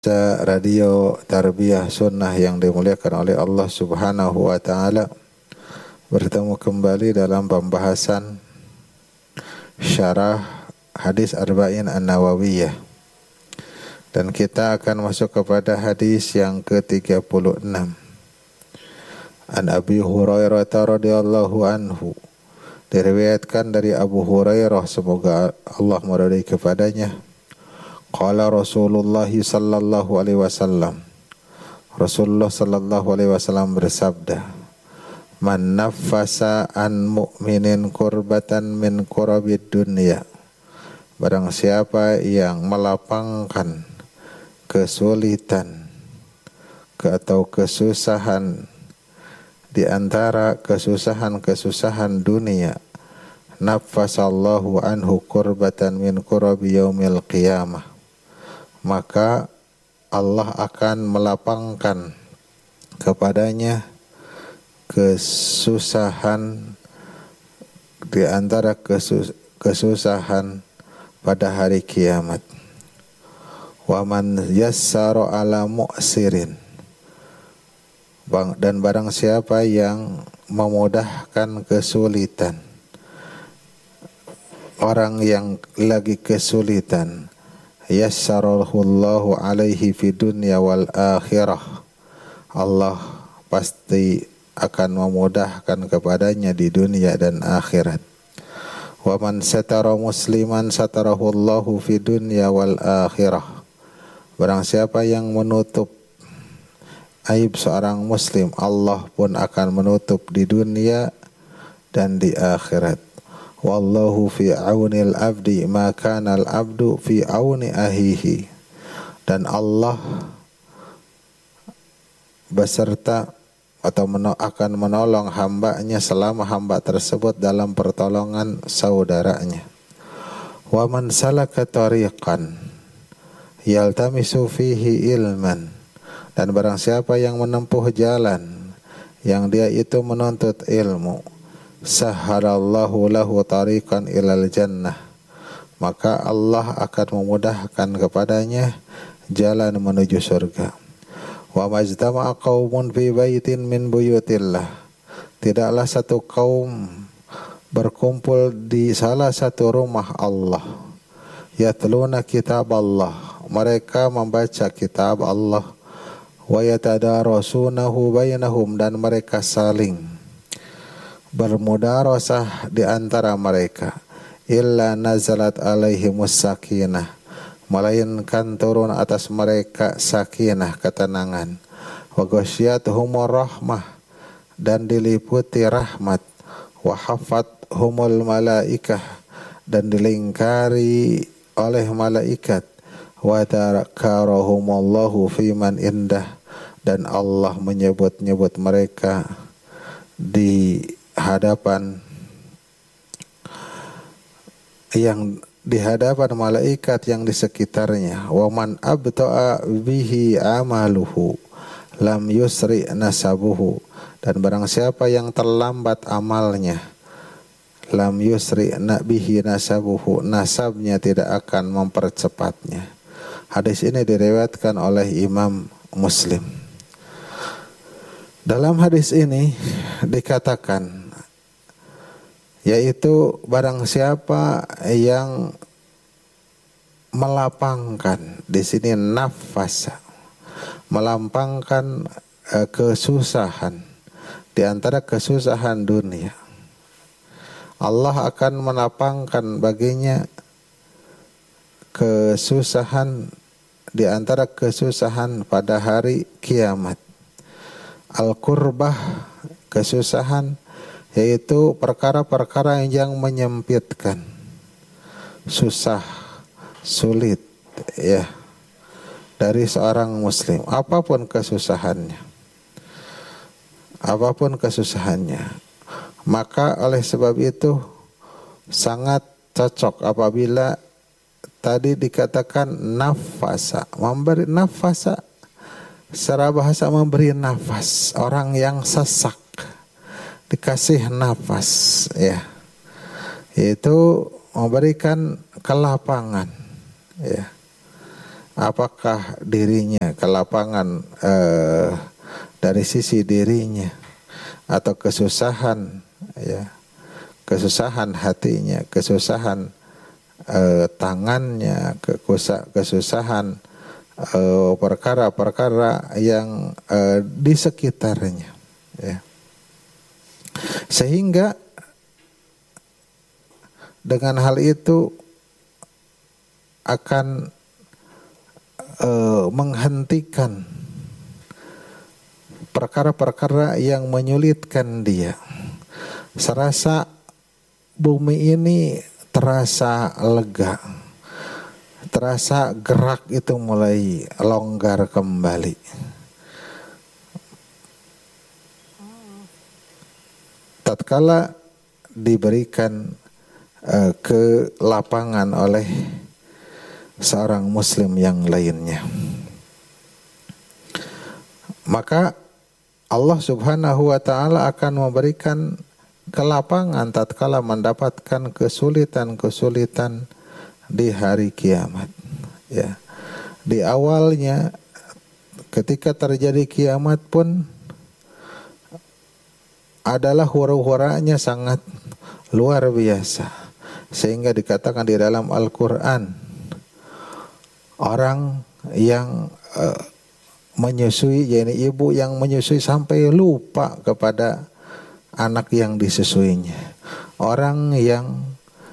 Radio Tarbiyah Sunnah yang dimuliakan oleh Allah Subhanahu wa Ta'ala, bertemu kembali dalam pembahasan syarah hadis Arba'in An-Nawawiyah, dan kita akan masuk kepada hadis yang ke-36. An Abi Hurairah radhiyallahu anhu, diriwayatkan dari Abu Hurairah, semoga Allah meridai kepadanya. Qala Rasulullah sallallahu alaihi wasallam, Rasulullah sallallahu alaihi wasallam bersabda, man naffasa an mu'minin kurbatan min kurabid dunya, barang siapa yang melapangkan kesulitan atau kesusahan di antara kesusahan-kesusahan dunia, naffasallahu anhu kurbatan min kurabi yaumil qiyamah, maka Allah akan melapangkan kepadanya kesusahan di antara kesusahan pada hari kiamat. Wa man yassara ala mu'sirin, dan barang siapa yang memudahkan kesulitan orang yang lagi kesulitan, yassarallahu alaihi fid dunya wal akhirah, Allah pasti akan memudahkan kepadanya di dunia dan akhirat. Wa man satara musliman satarahullahu fid dunya wal akhirah, barang siapa yang menutup aib seorang muslim, Allah pun akan menutup di dunia dan di akhirat. Wallahu fi aunil abdi ma kana al abdu fi auni ahihi, dan Allah beserta atau akan menolong hambanya selama hamba tersebut dalam pertolongan saudaranya. Wa man salaka tariqan yaltamisu fihi ilman, dan barang siapa yang menempuh jalan yang dia itu menuntut ilmu, sahhalallahu lahu tariqan ilal jannah, maka Allah akan memudahkan kepadanya jalan menuju surga. Wa majtama'a qaumun fi baitin min buyutillah, tidaklah satu kaum berkumpul di salah satu rumah Allah, yatluna kitab Allah, mereka membaca kitab Allah, wa yatadarasunahu bainahum, dan mereka saling bermudarasah di antara mereka, illa nazalat alaihimus sakinah, melainkan turun atas mereka sakinah, ketenangan, wa ghasyiyatuhumur rahmah, dan diliputi rahmat, wa hafathumul malaikah, dan dilingkari oleh malaikat, wa dzakarahumullahu fiman indah, dan Allah menyebut-nyebut mereka di hadapan malaikat yang di sekitarnya. Wa man abta'a bihi amaluhu lam yusri nasabuhu, dan barang siapa yang terlambat amalnya, lam yusri bihi nasabuhu, nasabnya tidak akan mempercepatnya. Hadis ini diriwayatkan oleh Imam Muslim. Dalam hadis ini dikatakan, yaitu barang siapa yang melapangkan, di sini nafasa, melapangkan kesusahan di antara kesusahan dunia, Allah akan melapangkan baginya kesusahan di antara kesusahan pada hari kiamat. Al-kurbah, kesusahan, yaitu perkara-perkara yang menyempitkan, susah, sulit, ya, dari seorang muslim, apapun kesusahannya, maka oleh sebab itu sangat cocok apabila tadi dikatakan nafasa, memberi nafasa, secara bahasa memberi nafas, orang yang sesak dikasih nafas, ya, itu memberikan kelapangan, ya. apakah dirinya kelapangan dari sisi dirinya, atau kesusahan, ya, kesusahan hatinya, kesusahan tangannya, kesusahan perkara-perkara yang di sekitarnya, ya. Sehingga dengan hal itu akan menghentikan perkara-perkara yang menyulitkan dia. Serasa bumi ini terasa lega, terasa gerak itu mulai longgar kembali. Tatkala diberikan kelapangan oleh seorang muslim yang lainnya, maka Allah Subhanahu wa ta'ala akan memberikan kelapangan tatkala mendapatkan kesulitan-kesulitan di hari kiamat, ya. Di awalnya ketika terjadi kiamat pun adalah huru-huranya sangat luar biasa, sehingga dikatakan di dalam Al-Quran, orang yang menyusui, yakni ibu yang menyusui sampai lupa kepada anak yang disusuinya. Orang yang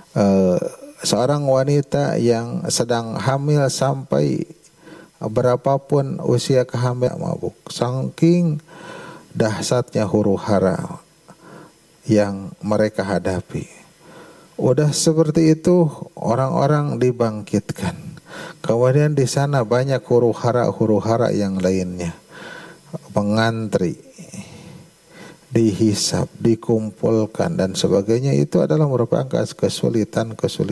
seorang wanita yang sedang hamil sampai berapapun usia kehamilan mabuk, saking dahsyatnya huru-hara yang mereka hadapi. Udah seperti itu orang-orang dibangkitkan. Kemudian di sana banyak huru-hara yang lainnya mengantri, dihisap, dikumpulkan dan sebagainya. Itu adalah merupakan kesulitan,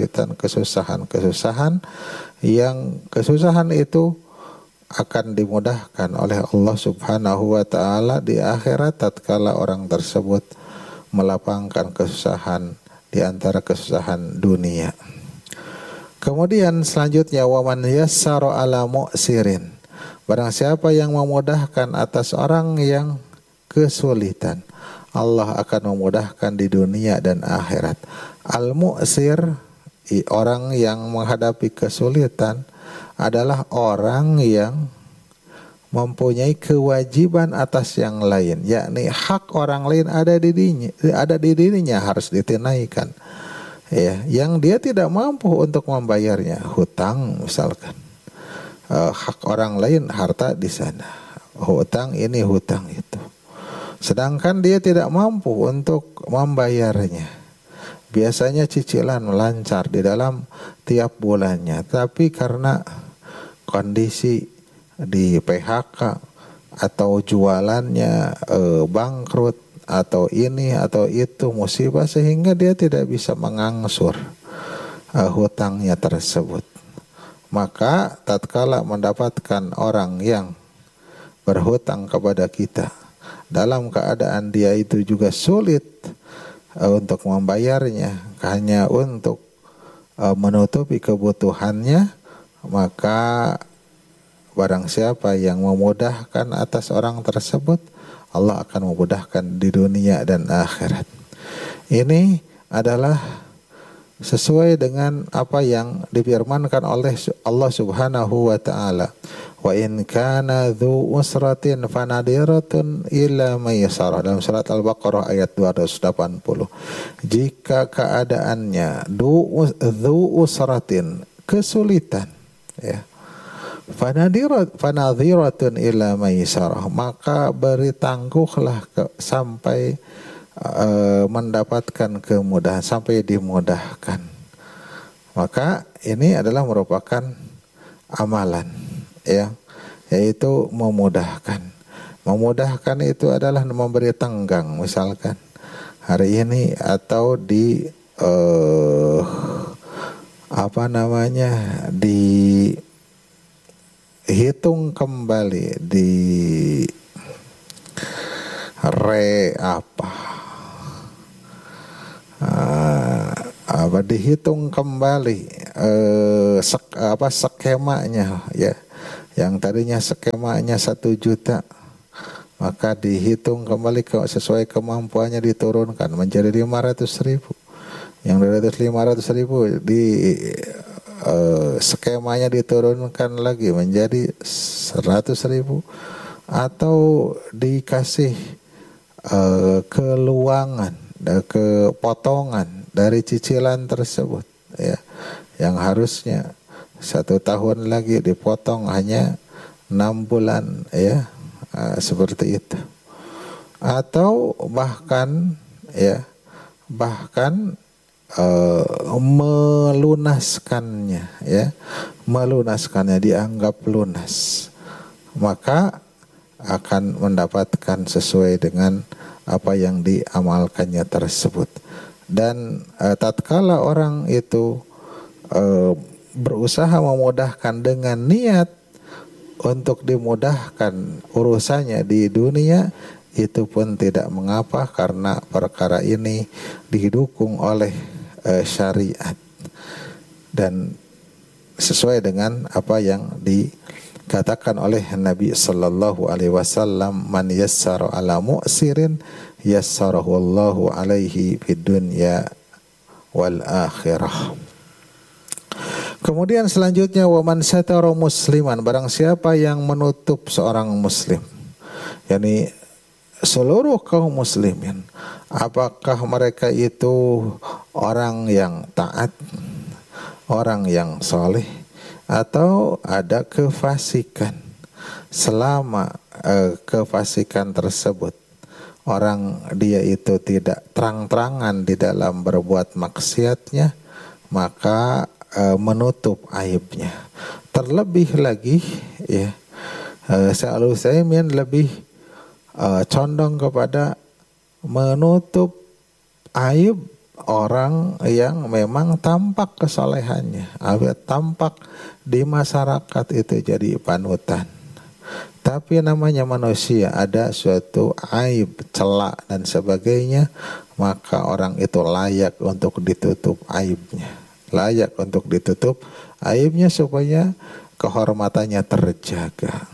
kesusahan yang kesusahan itu akan dimudahkan oleh Allah Subhanahu wa ta'ala di akhirat tatkala orang tersebut melapangkan kesusahan di antara kesusahan dunia. Kemudian selanjutnya, waman yassara ala mu'sirin, barang siapa yang memudahkan atas orang yang kesulitan, Allah akan memudahkan di dunia dan akhirat. Al-mu'sir, orang yang menghadapi kesulitan, adalah orang yang mempunyai kewajiban atas yang lain, yakni hak orang lain ada di dirinya harus ditunaikan, ya, yang dia tidak mampu untuk membayarnya. Hutang misalkan, hak orang lain, harta di sana, hutang ini hutang itu, sedangkan dia tidak mampu untuk membayarnya. Biasanya cicilan melancar di dalam tiap bulannya, tapi karena kondisi di PHK atau jualannya bangkrut atau ini atau itu musibah, sehingga dia tidak bisa mengangsur hutangnya tersebut. Maka tatkala mendapatkan orang yang berhutang kepada kita dalam keadaan dia itu juga sulit untuk membayarnya, hanya untuk menutupi kebutuhannya, maka barang siapa yang memudahkan atas orang tersebut, Allah akan memudahkan di dunia dan akhirat. Ini adalah sesuai dengan apa yang difirmankan oleh Allah Subhanahu wa ta'ala, wa in kana dzu usratin fanadiratun ila maysarah, dalam surat Al-Baqarah ayat 280. Jika keadaannya dzu usratin, kesulitan, ya, fanadhiratun ila maysarah, maka beri tangguhlah sampai mendapatkan kemudahan, sampai dimudahkan. Maka ini adalah merupakan amalan, ya, yaitu memudahkan. Memudahkan itu adalah memberi tenggang, misalkan hari ini atau di dihitung kembali, dihitung kembali skemanya, ya, Yang tadinya skemanya 1 juta, maka dihitung kembali sesuai kemampuannya, diturunkan menjadi 500.000. Yang dari 500.000 di skemanya diturunkan lagi menjadi 100.000, atau dikasih keluangan, kepotongan dari cicilan tersebut, ya, yang harusnya 1 tahun lagi dipotong hanya 6 bulan, ya, seperti itu. Atau bahkan, ya, melunaskannya, ya, melunaskannya dianggap lunas, maka akan mendapatkan sesuai dengan apa yang diamalkannya tersebut. Dan tatkala orang itu berusaha memudahkan dengan niat untuk dimudahkan urusannya di dunia, itu pun tidak mengapa, karena perkara ini didukung oleh syariat dan sesuai dengan apa yang dikatakan oleh Nabi sallallahu alaihi wasallam, man yassara ala mu'sirin yassarahu Allahu alaihi fid dunya wal akhirah. Kemudian selanjutnya, wa man satara musliman, barang siapa yang menutup seorang muslim, yakni seluruh kaum muslimin, apakah mereka itu orang yang taat, orang yang soleh, atau ada kefasikan. Selama kefasikan tersebut, orang dia itu tidak terang-terangan di dalam berbuat maksiatnya, maka menutup aibnya. Terlebih lagi, ya, Syekh Al-Utsaimin lebih condong kepada menutup aib orang yang memang tampak kesolehannya, tampak di masyarakat itu jadi panutan. Tapi namanya manusia, ada suatu aib, celak dan sebagainya, maka orang itu layak untuk ditutup aibnya. Layak untuk ditutup aibnya supaya kehormatannya terjaga.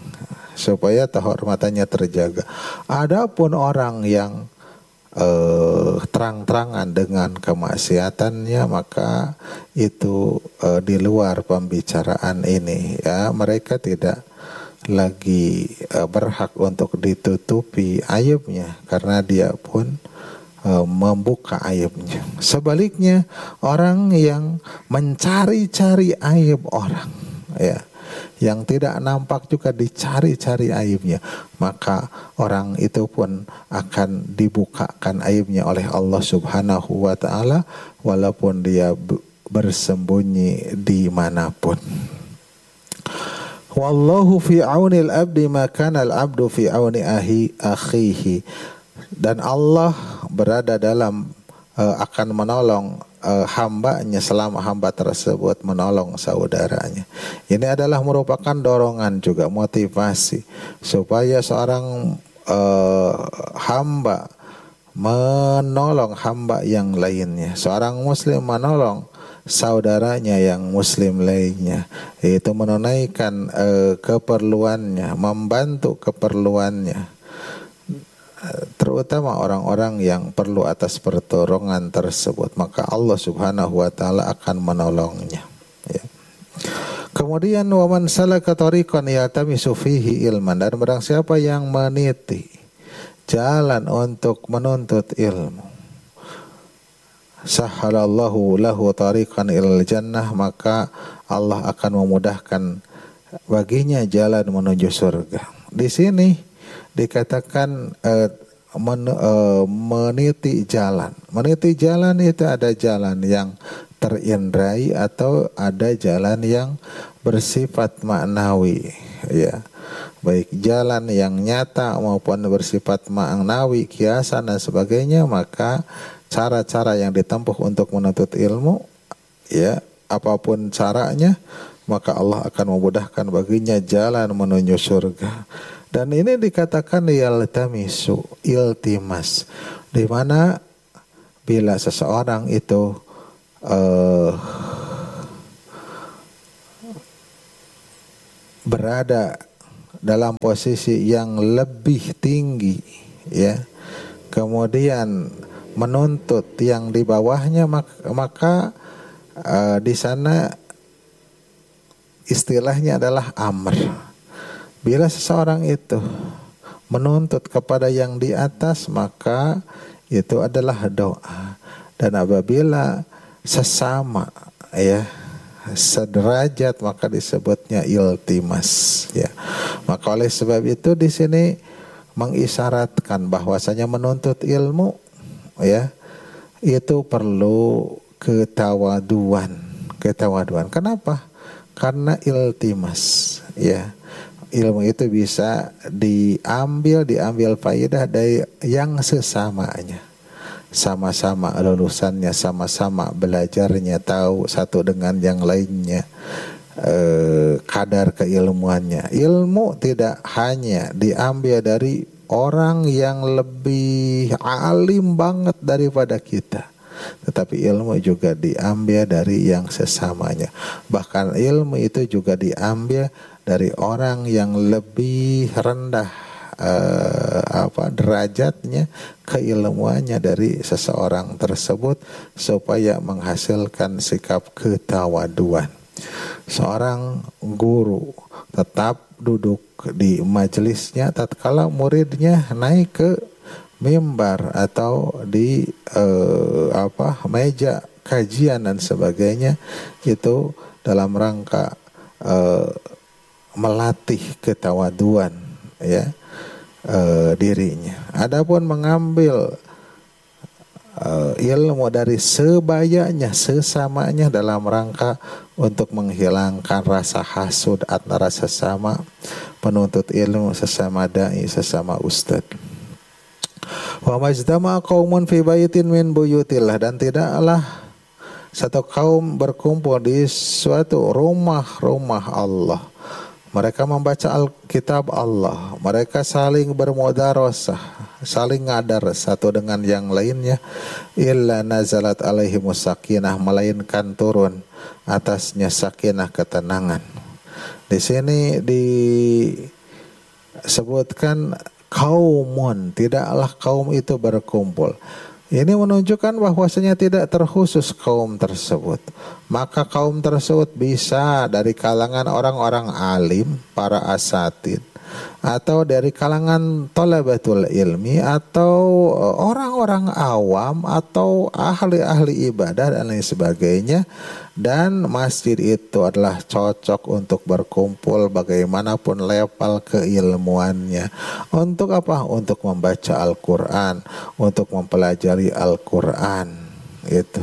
Adapun orang yang terang-terangan dengan kemaksiatannya, maka itu di luar pembicaraan ini, ya, mereka tidak lagi berhak untuk ditutupi aibnya, karena dia pun membuka aibnya. Sebaliknya, orang yang mencari-cari aib orang, ya, yang tidak nampak juga dicari-cari aibnya, maka orang itu pun akan dibukakan aibnya oleh Allah Subhanahu wa ta'ala, walaupun dia bersembunyi dimanapun. Wallahu fi aunil abdi ma kana al-abdu fi auni akhihi. Dan Allah berada dalam akan menolong hambanya selama hamba tersebut menolong saudaranya. Ini adalah merupakan dorongan juga, motivasi supaya seorang hamba menolong hamba yang lainnya, seorang muslim menolong saudaranya yang muslim lainnya, yaitu menunaikan keperluannya, membantu keperluannya, terutama orang-orang yang perlu atas pertolongan tersebut, maka Allah Subhanahu wa ta'ala akan menolongnya, ya. Kemudian wa man salaka tariqan yaltamisu fihi ilman, dan barang siapa yang meniti jalan untuk menuntut ilmu, sahhalallahu lahu tariqan ilal jannah, maka Allah akan memudahkan baginya jalan menuju surga. Di sini dikatakan meniti jalan. Meniti jalan itu ada jalan yang terindrai atau ada jalan yang bersifat maknawi, ya. Baik jalan yang nyata maupun bersifat maknawi, kiasan dan sebagainya, maka cara-cara yang ditempuh untuk menuntut ilmu, ya, apapun caranya, maka Allah akan memudahkan baginya jalan menuju surga. Dan ini dikatakan yaltamisu, iltimas, di mana bila seseorang itu berada dalam posisi yang lebih tinggi, ya, kemudian menuntut yang di bawahnya, maka di sana istilahnya adalah amr. Bila seseorang itu menuntut kepada yang di atas, maka itu adalah doa. Dan apabila sesama, ya, sederajat, maka disebutnya iltimas, ya. Maka oleh sebab itu di sini mengisyaratkan bahwasanya menuntut ilmu, ya, itu perlu ketawaduan. Kenapa? Karena iltimas, ya. Ilmu itu bisa diambil faidah dari yang sesamanya. Sama-sama lulusannya, sama-sama belajarnya, tahu satu dengan yang lainnya kadar keilmuannya. Ilmu tidak hanya diambil dari orang yang lebih alim banget daripada kita, tetapi ilmu juga diambil dari yang sesamanya. Bahkan ilmu itu juga diambil dari orang yang lebih rendah derajatnya, keilmuannya dari seseorang tersebut, supaya menghasilkan sikap ketawaduan. Seorang guru tetap duduk di majelisnya tatkala muridnya naik ke mimbar atau di meja kajian dan sebagainya, itu dalam rangka melatih ketawaduan, ya, dirinya. Adapun mengambil ilmu dari sebayanya, sesamanya, dalam rangka untuk menghilangkan rasa hasud antara sesama penuntut ilmu, sesama dai, sesama ustad. Wa majtama qaumun fi baitin min buyutillah, dan tidaklah satu kaum berkumpul di suatu rumah-rumah Allah. Mereka membaca Alkitab Allah, mereka saling bermudarasah, saling ngadar satu dengan yang lainnya. Illa nazalat alaihimus sakinah, melainkan turun atasnya sakinah, ketenangan. Di sini disebutkan kaumun, tidaklah kaum itu berkumpul. Ini menunjukkan bahwasanya tidak terkhusus kaum tersebut. Maka kaum tersebut bisa dari kalangan orang-orang alim, para asatid, atau dari kalangan thalabatul ilmi, atau orang-orang awam, atau ahli-ahli ibadah dan lain sebagainya. Dan masjid itu adalah cocok untuk berkumpul bagaimanapun level keilmuannya. Untuk apa? Untuk membaca Al-Quran, untuk mempelajari Al-Quran, itu.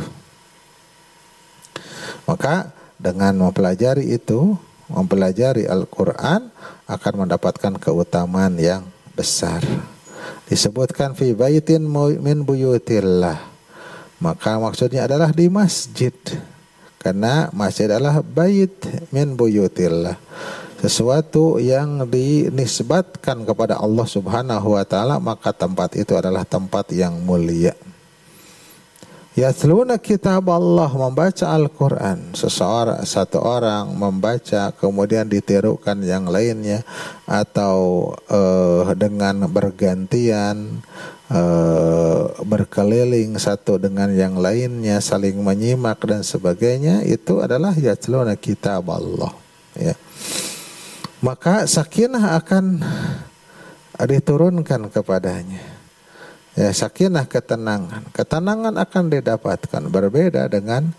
Maka dengan mempelajari itu, mempelajari Al-Quran, akan mendapatkan keutamaan yang besar. Disebutkan fi baitin min buyutillah, maka maksudnya adalah di masjid, karena masjid adalah bait min buyutillah, sesuatu yang dinisbatkan kepada Allah Subhanahu wa taala, maka tempat itu adalah tempat yang mulia. Yatluna kitab Allah, membaca Al-Quran. Satu orang membaca, kemudian ditirukan yang lainnya, atau dengan bergantian berkeliling satu dengan yang lainnya, saling menyimak dan sebagainya, itu adalah yatluna kitab Allah, ya. Maka sakinah akan diturunkan kepadanya. Ya, sakinah, ketenangan akan didapatkan. Berbeda dengan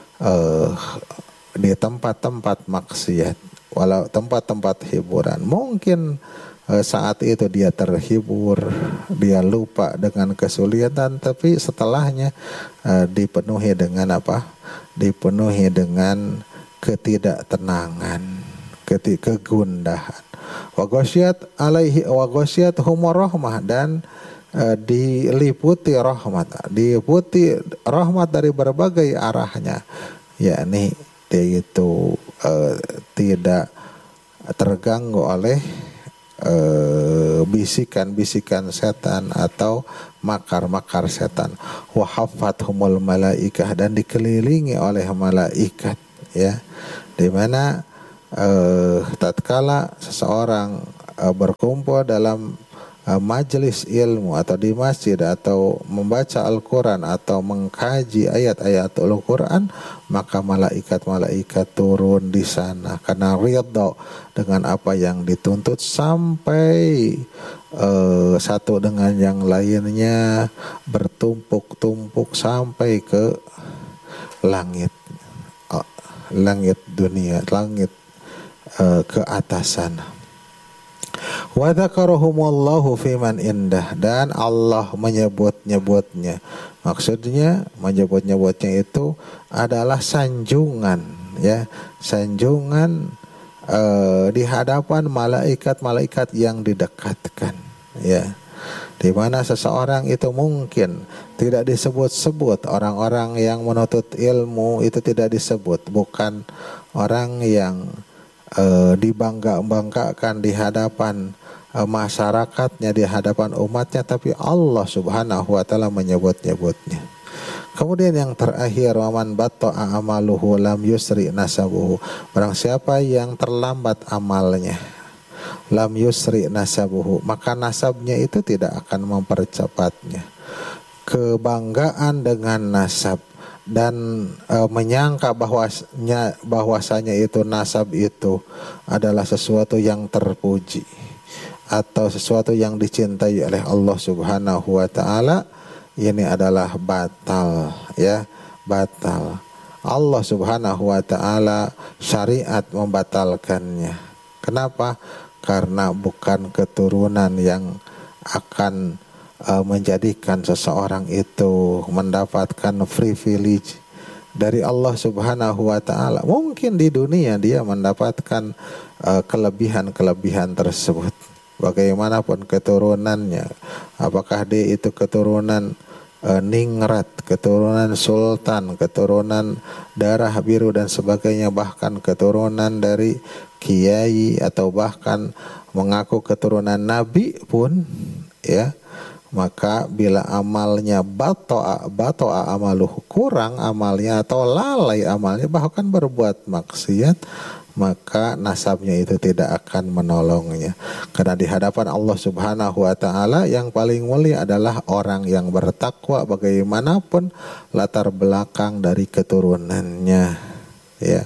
di tempat-tempat maksiat, walau tempat-tempat hiburan. Mungkin saat itu dia terhibur, dia lupa dengan kesulitan, tapi setelahnya dipenuhi dengan apa? Dipenuhi dengan ketidaktenangan, kegundahan. Wa ghasyiyat alaihi wa ghasyiyat humur rahmah, dan diliputi rahmat dari berbagai arahnya, yakni dia itu tidak terganggu oleh bisikan-bisikan setan atau makar-makar setan. Wa haffathumul malaikah, dan dikelilingi oleh malaikat, ya, di mana tatkala seseorang berkumpul dalam majelis ilmu atau di masjid atau membaca Al-Quran atau mengkaji ayat-ayat Al-Quran, maka malaikat-malaikat turun di sana karena ridha dengan apa yang dituntut sampai satu dengan yang lainnya bertumpuk-tumpuk sampai ke langit dunia, langit ke atas sana. Wa dzakarahumullahu fiman indah, dan Allah menyebut-nyebutnya. Maksudnya menyebut-nyebutnya itu adalah sanjungan, ya, sanjungan di hadapan malaikat-malaikat yang didekatkan, ya. Di mana seseorang itu mungkin tidak disebut-sebut, orang-orang yang menuntut ilmu itu tidak disebut, bukan orang yang dibangga-banggakan di hadapan masyarakatnya, di hadapan umatnya, tapi Allah Subhanahu wa taala menyebut-nyebutnya. Kemudian yang terakhir, waman batta'a amaluhu lam yusri nasabuhu, barang siapa yang terlambat amalnya, lam yusri nasabuhu, maka nasabnya itu tidak akan mempercepatnya. Kebanggaan dengan nasab dan menyangka bahwasanya itu nasab itu adalah sesuatu yang terpuji atau sesuatu yang dicintai oleh Allah Subhanahu wa taala, ini adalah batal, ya, batal. Allah Subhanahu wa taala syariat membatalkannya. Kenapa? Karena bukan keturunan yang akan menjadikan seseorang itu mendapatkan privilege dari Allah Subhanahu wa taala. Mungkin di dunia dia mendapatkan kelebihan-kelebihan tersebut, bagaimanapun keturunannya, apakah dia itu keturunan ningrat, keturunan sultan, keturunan darah biru dan sebagainya, bahkan keturunan dari kiai atau bahkan mengaku keturunan nabi pun, ya. Maka bila amalnya batoa amaluh, kurang amalnya atau lalai amalnya, bahkan berbuat maksiat, maka nasabnya itu tidak akan menolongnya. Karena di hadapan Allah Subhanahu wa taala yang paling mulia adalah orang yang bertakwa bagaimanapun latar belakang dari keturunannya, ya.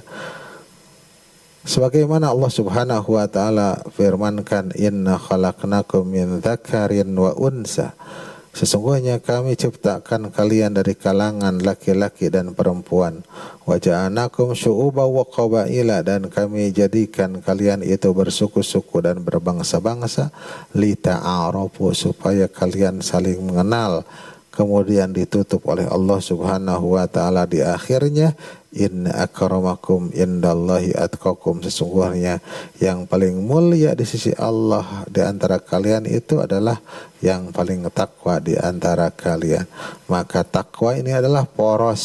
Sebagaimana Allah Subhanahu wa taala firmankan, inna khalaqnakum min dzakarin wa unsa, sesungguhnya kami ciptakan kalian dari kalangan laki-laki dan perempuan, wa ja'alnakum syu'uban wa qabaila, dan kami jadikan kalian itu bersuku-suku dan berbangsa-bangsa, lita'arafu, supaya kalian saling mengenal. Kemudian ditutup oleh Allah Subhanahu wa taala di akhirnya, inna akramakum indallahi atqakum, sesungguhnya yang paling mulia di sisi Allah di antara kalian itu adalah yang paling takwa di antara kalian. Maka takwa ini adalah poros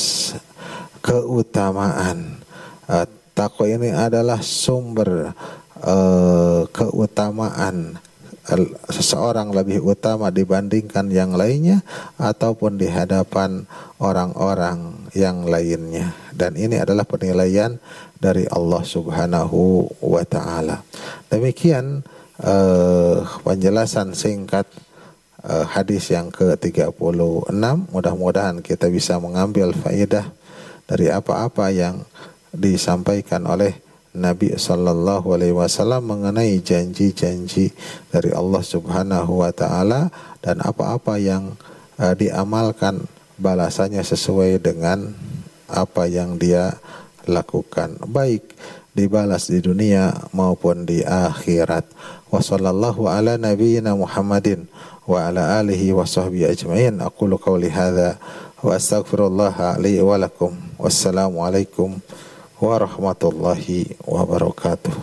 keutamaan. Takwa ini adalah sumber keutamaan. Seseorang lebih utama dibandingkan yang lainnya ataupun di hadapan orang-orang yang lainnya, dan ini adalah penilaian dari Allah Subhanahu wa taala. Demikian penjelasan singkat hadis yang ke-36. Mudah-mudahan kita bisa mengambil faedah dari apa-apa yang disampaikan oleh Nabi sallallahu alaihi wasallam mengenai janji-janji dari Allah Subhanahu wa taala, dan apa-apa yang diamalkan balasannya sesuai dengan apa yang dia lakukan, baik dibalas di dunia maupun di akhirat. Wa sallallahu ala nabiyyina Muhammadin wa ala alihi wa sahbihi ajma'in. Aqulu qawli hadza wa astaghfirullah li wa lakum. Wassalamu alaikum warahmatullahi wabarakatuh.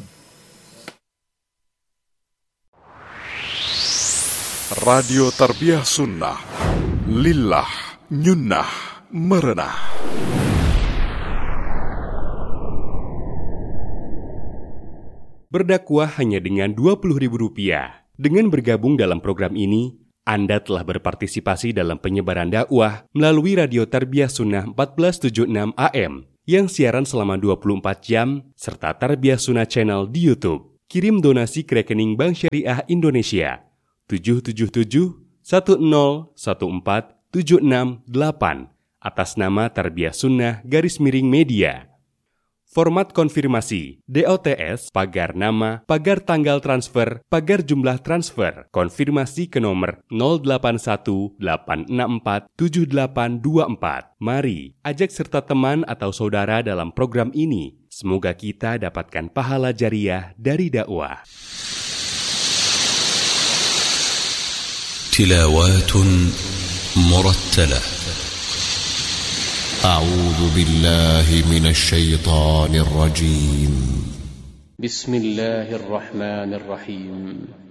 Radio Tarbiyah Sunnah, lillah, nyunnah, merenah. Berdakwah hanya dengan Rp20.000. Dengan bergabung dalam program ini, Anda telah berpartisipasi dalam penyebaran dakwah melalui Radio Tarbiyah Sunnah 1476 AM yang siaran selama 24 jam, serta Tarbiyah Sunnah Channel di YouTube. Kirim donasi ke rekening Bank Syariah Indonesia 777-1014-768 atas nama Tarbiyah Sunnah _Media. Format konfirmasi DOTS pagar nama, pagar tanggal transfer, pagar jumlah transfer, konfirmasi ke nomor 0818647824. Mari ajak serta teman atau saudara dalam program ini. Semoga kita dapatkan pahala jariah dari dakwah. Tilawatun murattalah. أعوذ بالله من الشيطان الرجيم. بسم الله الرحمن الرحيم.